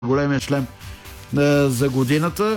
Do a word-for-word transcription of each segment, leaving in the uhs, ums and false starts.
големия шлем а, за годината.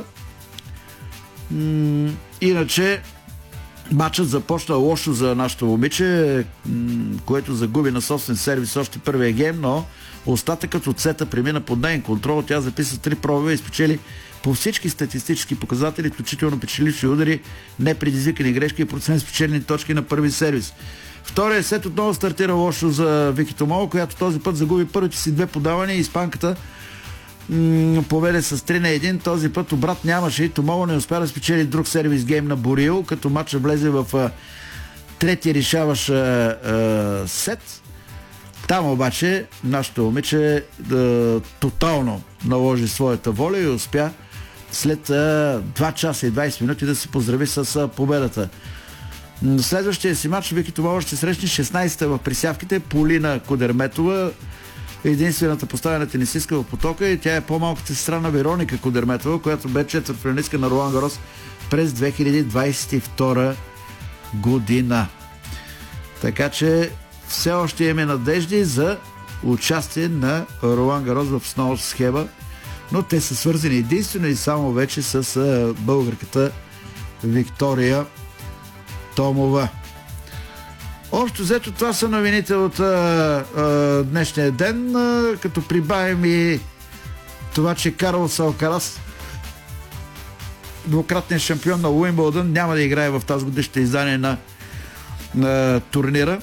М- иначе матчът започна лошо за нашото момиче, м- което загуби на собствен сервис още първия гейм, но остатъкът от сета премина под нейн контрол. Тя записа три пробива и спечели по всички статистически показатели, включително печеливши удари, непредизвикани грешки и процент спечелени точки на първи сервис. Втория сет отново стартира лошо за Вики Томова, която този път загуби първите си две подавания и испанката м- поведе с три на едно. Този път обрат нямаше и Томова не успя да спечели друг сервис гейм на Борил, като матчът влезе в а, трети решаващ а, а, сет. Там обаче нашето момиче да, тотално наложи своята воля и успя след а, два часа и двайсет минути да се поздрави с а, победата. Следващия си матч Вики Томова ще срещне шестнайсета в присявките Полина Кудерметова, единствената поставена тенисистка в потока, и тя е по-малката сестра на Вероника Кудерметова, която бе четвъртфиналистка на Ролан Гарос през две хиляди двайсет и втора година. Така че все още имаме надежди за участие на Ролан Гарос в основната схема, но те са свързани единствено и само вече с българката Виктория Томова. Общо взето това са новините от а, а, днешния ден, а, като прибавим и това, че Карлос Алкарас, двукратният шампион на Уимбълдън, няма да играе в тази годишното издание на, на турнира.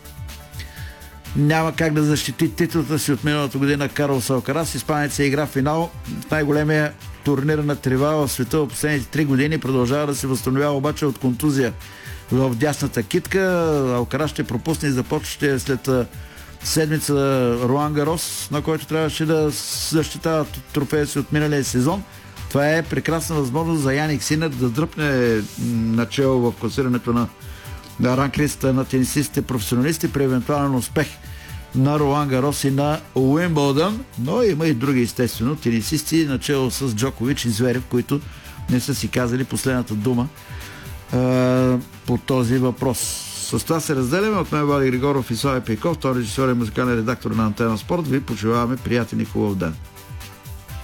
Няма как да защити титлата си от миналата година Карлос Алкарас. Испанец се игра в финал в най-големия турнир на трива в света в последните три години. Продължава да се възстановява обаче от контузия в дясната китка. Алкарас ще пропусне и започне след седмица Ролан Гарос, на който трябваше да защитава трофея си от миналия сезон. Това е прекрасна възможност за Яник Синер да дръпне начало в класирането на на ранглистата на тенисистите професионалисти при евентуален успех на Ролан Гарос и на Уимбълдън, но има и други естествено тенисисти, начало с Джокович и Зверев, които не са си казали последната дума е, по този въпрос. С това се разделяме. От мен Влади Григоров и Слави Пейков, той режисьор и музикален редактор на Антена Спорт. Ви пожелаваме приятен и хубав ден.